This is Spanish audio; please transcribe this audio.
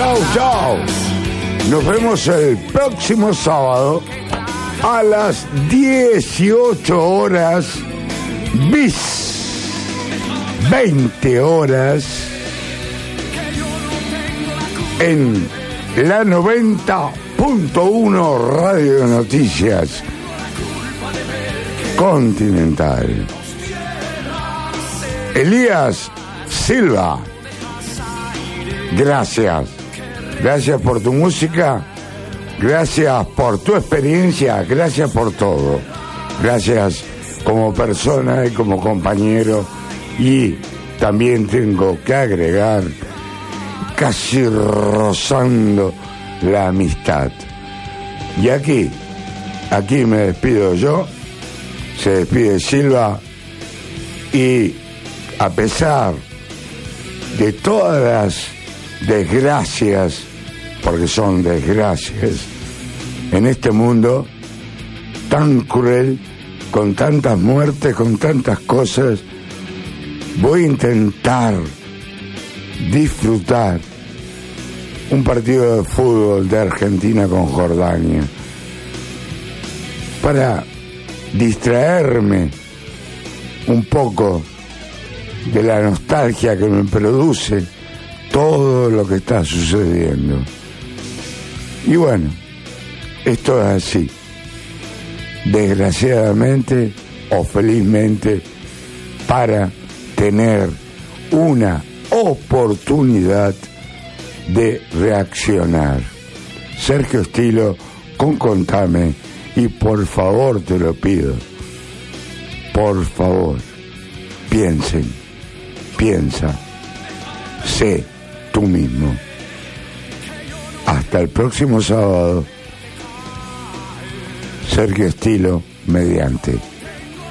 Chau, chau. Nos vemos el próximo sábado a las 18 horas bis 20 horas en la 90.1 Radio de Noticias Continental. Elías Silva, gracias. Gracias por tu música, gracias por tu experiencia, gracias por todo. Gracias como persona y como compañero. Y también tengo que agregar, casi rozando la amistad. Y aquí me despido yo, se despide Silva, y a pesar de todas las desgracias, porque son desgracias, en este mundo tan cruel, con tantas muertes, con tantas cosas, voy a intentar disfrutar un partido de fútbol de Argentina con Jordania para distraerme un poco de la nostalgia que me produce todo lo que está sucediendo. Y bueno, esto es así. Desgraciadamente o felizmente, para tener una oportunidad de reaccionar. Sergio Estilo con Contame, y por favor te lo pido, por favor, piensa, sé tú mismo. Hasta el próximo sábado, Sergio Estilo mediante.